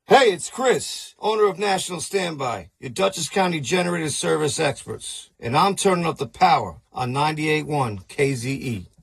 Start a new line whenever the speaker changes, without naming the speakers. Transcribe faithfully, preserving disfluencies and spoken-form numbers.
Hey, it's Chris, owner of National Standby, your Dutchess County generator service experts, and I'm turning up the power on ninety-eight point one K Z E.